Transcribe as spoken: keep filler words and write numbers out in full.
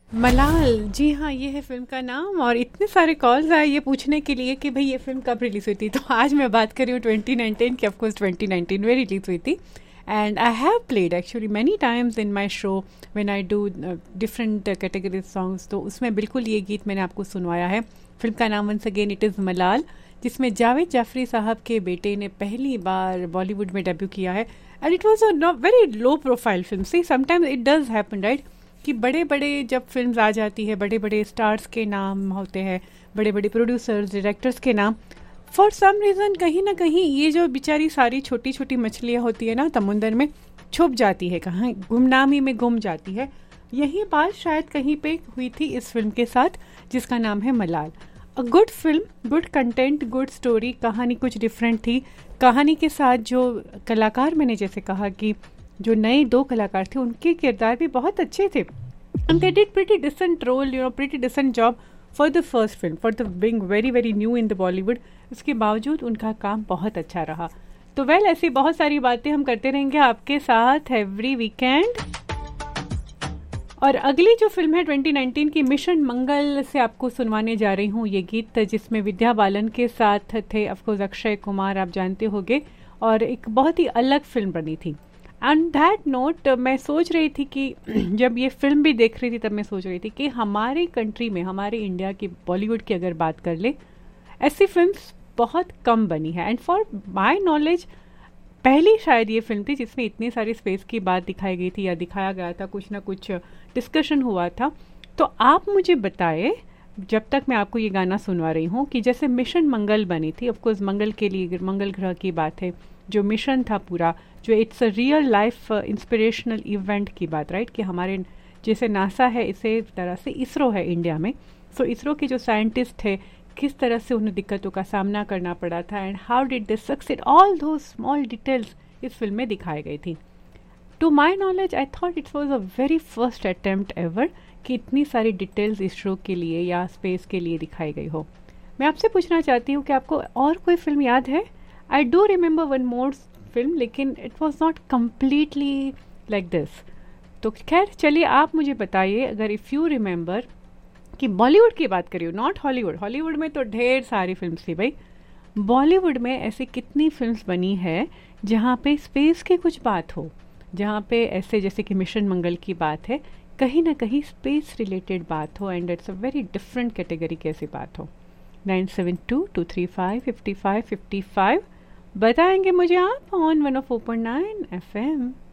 मलाल, जी हाँ, ये है फ़िल्म का नाम और इतने सारे कॉल्स आए ये पूछने के लिए कि भई ये फ़िल्म कब रिलीज़ हुई थी। तो आज मैं बात कर रही हूँ ट्वेंटी नाइनटीन की, ऑफ़ कोर्स ट्वेंटी नाइनटीन में रिलीज़ हुई थी। And I have played actually many times in my show when I do different category songs, तो उसमें बिल्कुल ये गीत मैंने आपको सुनवाया है। फ़िल्म का नाम वंस अगेन इट इज़ मलाल, जिसमें जावेद जाफ़री साहब के बेटे ने पहली बार बॉलीवुड में डेब्यू किया है। And it was a very low profile film. See sometimes it does happen, right, कि बड़े बड़े जब फिल्म्स आ जाती है, बड़े बड़े स्टार्स के नाम होते हैं, बड़े बड़े प्रोड्यूसर्स डायरेक्टर्स के नाम, फॉर सम रीज़न कहीं ना कहीं ये जो बेचारी सारी छोटी छोटी मछलियाँ होती है ना समुंदर में, छुप जाती है, कहाँ गुमनामी में गुम जाती है। यही बात शायद कहीं पे हुई थी इस फिल्म के साथ, जिसका नाम है मलाल। A good film, good content, good story, कहानी कुछ डिफरेंट थी। कहानी के साथ जो कलाकार, मैंने जैसे कहा कि जो नए दो कलाकार थे उनके किरदार भी बहुत अच्छे थे। And they did pretty decent role, you know, pretty decent job for the first film, for the being very very new in the Bollywood. उसके बावजूद उनका काम बहुत अच्छा रहा। तो वेल, ऐसी बहुत सारी बातें हम करते रहेंगे आपके साथ एवरी वीकेंड। और अगली जो फिल्म है ट्वेंटी नाइनटीन की, मिशन मंगल से आपको सुनवाने जा रही हूँ ये गीत, जिसमें विद्या बालन के साथ थे ऑफकोर्स अक्षय कुमार, आप जानते होंगे, और एक बहुत ही अलग फिल्म बनी थी। एंड दैट नोट, मैं सोच रही थी कि जब ये फिल्म भी देख रही थी तब मैं सोच रही थी कि हमारी कंट्री में, हमारे इंडिया की बॉलीवुड की अगर बात कर ले, ऐसी फिल्म्स बहुत कम बनी है। एंड फॉर माय नॉलेज पहली शायद ये फिल्म थी जिसमें इतनी सारी स्पेस की बात दिखाई गई थी या दिखाया गया था, कुछ ना कुछ डिस्कशन हुआ था। तो आप मुझे बताएं, जब तक मैं आपको ये गाना सुनवा रही हूँ, कि जैसे मिशन मंगल बनी थी, ऑफकोर्स मंगल के लिए, मंगल ग्रह की बात है, जो मिशन था पूरा, जो it's a real life inspirational event की बात, राइट, कि हमारे जैसे नासा है इसे तरह से इसरो है इंडिया में। सो so, इसरो के जो साइंटिस्ट थे, किस तरह से उन्हें दिक्कतों का सामना करना पड़ा था, and how did they succeed, all दो स्मॉल डिटेल्स इस फिल्म में दिखाई गई थी। To my knowledge I thought it was a very first attempt ever कि इतनी सारी डिटेल्स इसरो के लिए या स्पेस के लिए दिखाई गई हो। मैं आपसे पूछना चाहती हूँ कि आपको और कोई फिल्म याद है? I do remember one more film, लेकिन it was not completely like this. तो खैर चलिए, आप मुझे बताइए अगर इफ़ यू रिमेंबर, कि बॉलीवुड की बात करिए, नॉट हॉलीवुड। हॉलीवुड में तो ढेर सारी फिल्म थी भाई, बॉलीवुड में ऐसी कितनी फिल्म्स बनी है जहाँ पे स्पेस की कुछ बात हो, जहाँ पे ऐसे जैसे कि मिशन मंगल की बात है, कहीं ना कहीं स्पेस रिलेटेड बात हो, and it's a very different category की ऐसी बात हो। Nine seven to to three five fifty five fifty five बताएंगे मुझे आप on one of four point nine F M.